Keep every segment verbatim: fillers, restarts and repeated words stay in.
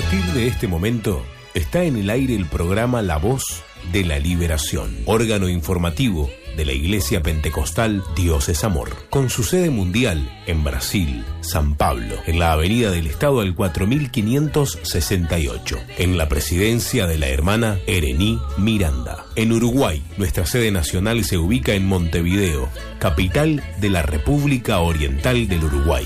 partir de este momento, está en el aire el programa La Voz de la Liberación, órgano informativo de la Iglesia Pentecostal Dios es Amor, con su sede mundial en Brasil, San Pablo, en la Avenida del Estado al cuatro mil quinientos sesenta y ocho, en la presidencia de la hermana Erení Miranda. En Uruguay, nuestra sede nacional se ubica en Montevideo, capital de la República Oriental del Uruguay.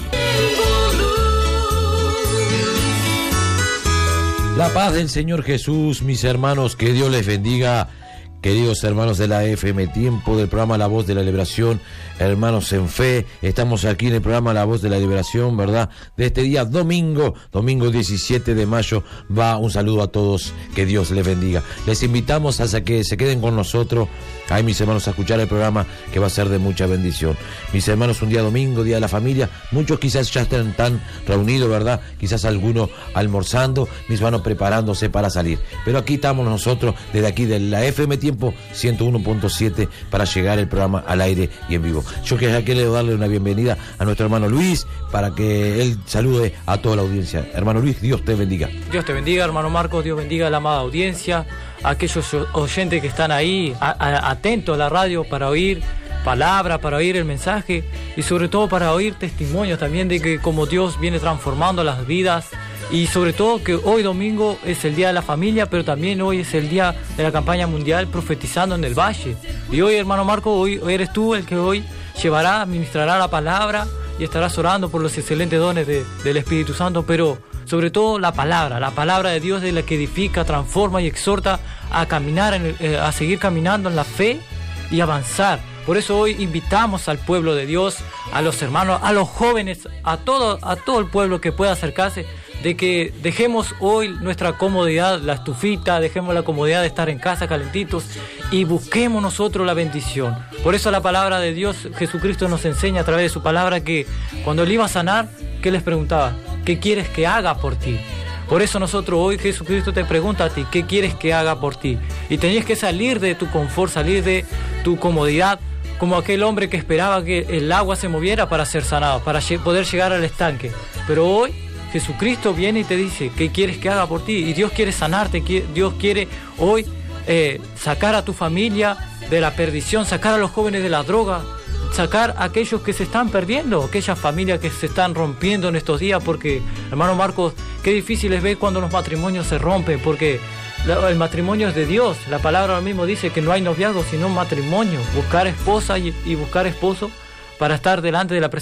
La paz del Señor Jesús, mis hermanos, que Dios les bendiga. Queridos hermanos de la F M Tiempo, del programa La Voz de la Liberación, hermanos en fe, estamos aquí en el programa La Voz de la Liberación, ¿verdad? De este día domingo, domingo diecisiete de mayo, va un saludo a todos, que Dios les bendiga. Les invitamos a que se queden con nosotros, ahí mis hermanos, a escuchar el programa que va a ser de mucha bendición. Mis hermanos, un día domingo, día de la familia, muchos quizás ya estén tan reunidos, ¿verdad? Quizás algunos almorzando, mis hermanos preparándose para salir. Pero aquí estamos nosotros, desde aquí de la F M Tiempo, ciento uno punto siete, para llegar el programa al aire y en vivo. Yo quiero darle una bienvenida a nuestro hermano Luis para que él salude a toda la audiencia. Hermano Luis, Dios te bendiga. Dios te bendiga, hermano Marcos, Dios bendiga a la amada audiencia, a aquellos oyentes que están ahí a, a, atentos a la radio para oír palabra, para oír el mensaje y sobre todo para oír testimonios también de que como Dios viene transformando las vidas. Y sobre todo que hoy domingo es el Día de la Familia, pero también hoy es el Día de la Campaña Mundial Profetizando en el Valle. Y hoy, hermano Marco, hoy, hoy eres tú el que hoy llevará, ministrará la palabra y estarás orando por los excelentes dones de, del Espíritu Santo, pero sobre todo la palabra, la palabra de Dios de la que edifica, transforma y exhorta a caminar, en el, eh, a seguir caminando en la fe y avanzar. Por eso hoy invitamos al pueblo de Dios, a los hermanos, a los jóvenes, a todo, a todo el pueblo que pueda acercarse, de que dejemos hoy nuestra comodidad, la estufita, dejemos la comodidad de estar en casa calentitos y busquemos nosotros la bendición. Por eso la palabra de Dios, Jesucristo nos enseña a través de su palabra que cuando él iba a sanar, ¿qué les preguntaba? ¿Qué quieres que haga por ti? Por eso nosotros hoy Jesucristo te pregunta a ti, ¿qué quieres que haga por ti? Y tenías que salir de tu confort, salir de tu comodidad, como aquel hombre que esperaba que el agua se moviera para ser sanado, para poder llegar al estanque. Pero hoy Jesucristo viene y te dice, ¿qué quieres que haga por ti? Y Dios quiere sanarte, Dios quiere hoy eh, sacar a tu familia de la perdición, sacar a los jóvenes de la droga, sacar a aquellos que se están perdiendo, aquellas familias que se están rompiendo en estos días, porque, hermano Marcos, qué difícil es ver cuando los matrimonios se rompen, porque el matrimonio es de Dios. La palabra ahora mismo dice que no hay noviazgo, sino matrimonio, buscar esposa y, y buscar esposo para estar delante de la presencia